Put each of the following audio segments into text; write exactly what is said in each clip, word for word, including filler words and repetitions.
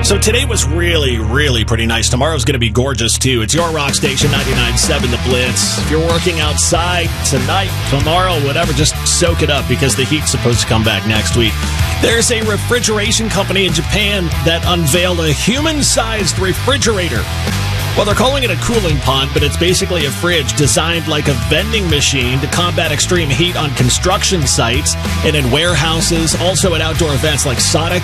So today was really, really pretty nice. Tomorrow's going to be gorgeous, too. It's your rock station, ninety-nine point seven The Blitz. If you're working outside tonight, tomorrow, whatever, just soak it up because the heat's supposed to come back next week. There's a refrigeration company in Japan that unveiled a human-sized refrigerator. Well, they're calling it a cooling pond, but it's basically a fridge designed like a vending machine to combat extreme heat on construction sites and in warehouses, also at outdoor events like Sonic.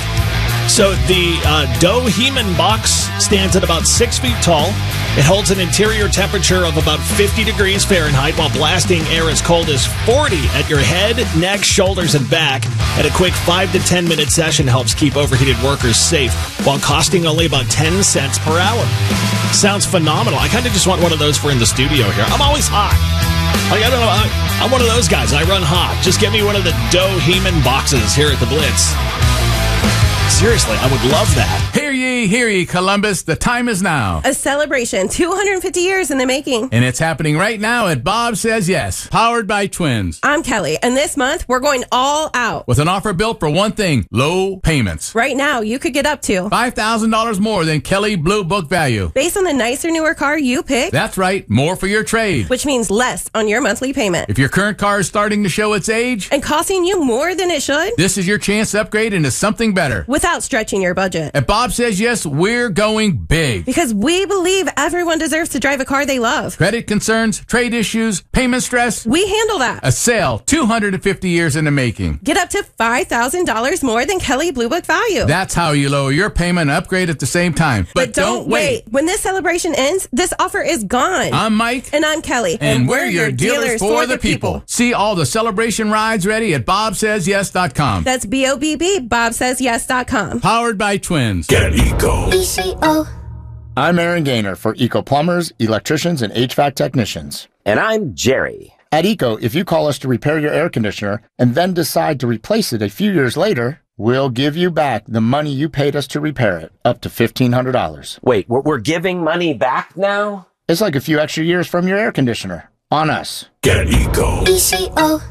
So the uh, Doheman box stands at about six feet tall. It holds an interior temperature of about fifty degrees Fahrenheit while blasting air as cold as forty at your head, neck, shoulders, and back. And a quick five to ten minute session helps keep overheated workers safe while costing only about ten cents per hour. Sounds phenomenal. I kind of just want one of those for in the studio here. I'm always hot. Like, I don't know. I, I'm one of those guys. I run hot. Just get me one of the Doheman boxes here at the Blitz. Seriously, I would love that. Hear ye, hear ye, Columbus. The time is now. A celebration, two hundred fifty years in the making. And it's happening right now at Bob Says Yes, powered by Twins. I'm Kelly, and this month, we're going all out. With an offer built for one thing, low payments. Right now, you could get up to five thousand dollars more than Kelly Blue Book value. Based on the nicer, newer car you pick. That's right, more for your trade. Which means less on your monthly payment. If your current car is starting to show its age. And costing you more than it should. This is your chance to upgrade into something better. Without stretching your budget. At Bob Says Yes, we're going big. Because we believe everyone deserves to drive a car they love. Credit concerns, trade issues, payment stress. We handle that. A sale, two hundred fifty years in the making. Get up to five thousand dollars more than Kelly Blue Book value. That's how you lower your payment and upgrade at the same time. But, but don't, don't wait. wait. When this celebration ends, this offer is gone. I'm Mike. And I'm Kelly. And, and we're, we're your dealers, dealers for, for the people. people. See all the celebration rides ready at bob says yes dot com. That's B O B B, bob says yes dot com. Powered by Twins. Get Eco. E C O. I'm Aaron Gaynor for Eco Plumbers, Electricians, and H V A C Technicians. And I'm Jerry. At Eco, if you call us to repair your air conditioner and then decide to replace it a few years later, we'll give you back the money you paid us to repair it, up to fifteen hundred dollars. Wait, we're giving money back now? It's like a few extra years from your air conditioner. On us. Get Eco. E C O.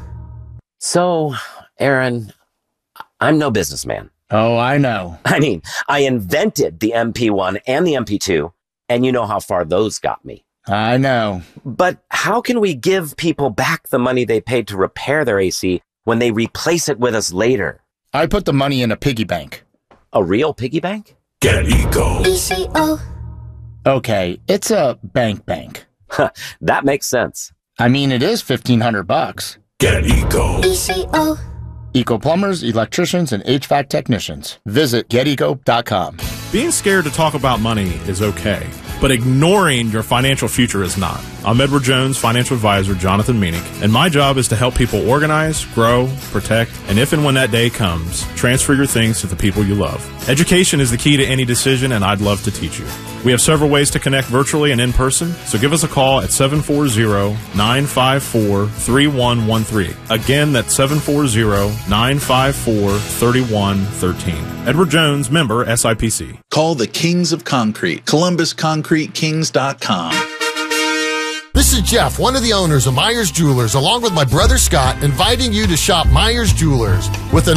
So, Aaron, I'm no businessman. Oh, I know. I mean, I invented the M P one and the M P two, and you know how far those got me. I know. But how can we give people back the money they paid to repair their A C when they replace it with us later? I put the money in a piggy bank. A real piggy bank? Get Eco. E C O. Okay, it's a bank bank. That makes sense. I mean, it is fifteen hundred bucks. Get Eco. E C O. Eco Plumbers, Electricians, and H V A C Technicians. Visit get eco dot com. Being scared to talk about money is okay, but ignoring your financial future is not. I'm Edward Jones, financial advisor Jonathan Meanick, and my job is to help people organize, grow, protect, and if and when that day comes, transfer your things to the people you love. Education is the key to any decision, and I'd love to teach you. We have several ways to connect virtually and in person, so give us a call at seven four zero, nine five four, three one one three. Again, that's seven four zero, nine five four, three one one three. Edward Jones, member S I P C. Call the Kings of Concrete, columbus concrete kings dot com. This is Jeff, one of the owners of Myers Jewelers, along with my brother Scott, inviting you to shop Myers Jewelers with an